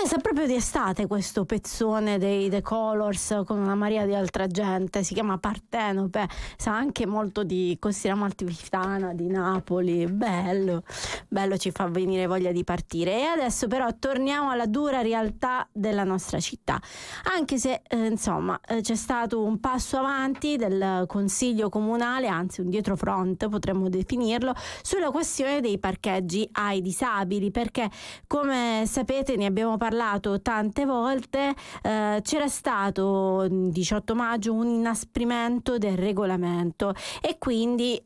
sa proprio di estate questo pezzone dei The Colors con una marea di altra gente, si chiama Partenope, sa anche molto di Costiera Amalfitana, di Napoli, bello, ci fa venire voglia di partire. E adesso però torniamo alla dura realtà della nostra città, anche se c'è stato un passo avanti del Consiglio Comunale, anzi un dietrofront potremmo definirlo, sulla questione dei parcheggi ai disabili, perché come sapete ne abbiamo parlato tante volte, c'era stato il 18 maggio un inasprimento del regolamento e quindi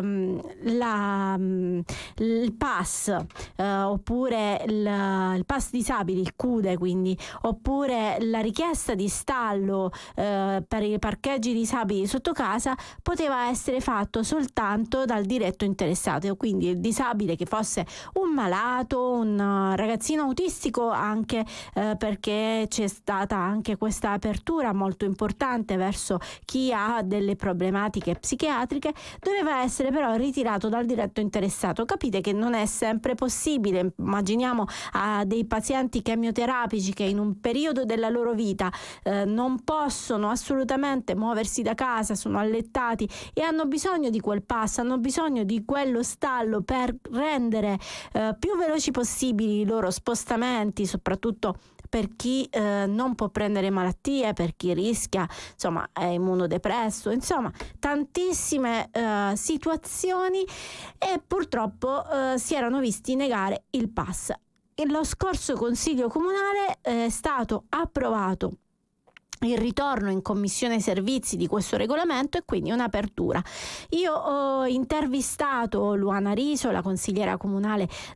il pass oppure il pass disabili, il CUDE, quindi, oppure la richiesta di stallo per i parcheggi disabili sotto casa poteva essere fatto soltanto dal diretto interessato, quindi il disabile che fosse un malato, un ragazzino autistico, anche perché c'è stata anche questa apertura molto importante verso chi ha delle problematiche psichiatriche, doveva essere però ritirato dal diretto interessato. Capite che non è sempre possibile. Immaginiamo a dei pazienti chemioterapici che in un periodo della loro vita non possono assolutamente muoversi da casa, sono allettati e hanno bisogno di quel pass, hanno bisogno di quello stallo per rendere più veloci possibili i loro spostamenti, soprattutto per chi non può prendere malattie, per chi rischia, insomma, è immunodepresso, insomma, tantissime situazioni, e purtroppo si erano visti negare il pass. E lo scorso Consiglio Comunale è stato approvato il ritorno in commissione servizi di questo regolamento e quindi un'apertura. Io ho intervistato Luana Riso, la consigliera comunale